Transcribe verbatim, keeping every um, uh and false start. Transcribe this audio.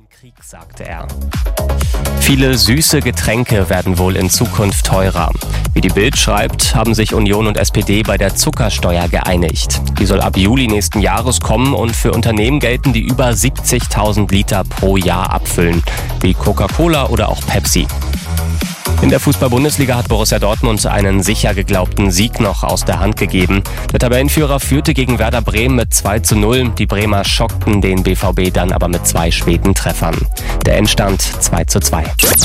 dem Krieg, sagte er. Viele süße Getränke werden wohl in Zukunft teurer. Wie die Bild schreibt, haben sich Union und S P D bei der Zuckersteuer geeinigt. Die soll ab Juli nächsten Jahres kommen und für Unternehmen gelten, die über siebzigtausend Liter pro Jahr abfüllen, wie Coca-Cola oder auch Pepsi. In der Fußball-Bundesliga hat Borussia Dortmund einen sicher geglaubten Sieg noch aus der Hand gegeben. Der Tabellenführer führte gegen Werder Bremen mit zwei zu null. Die Bremer schockten den B V B dann aber mit zwei späten Treffern. Der Endstand zwei zu zwei.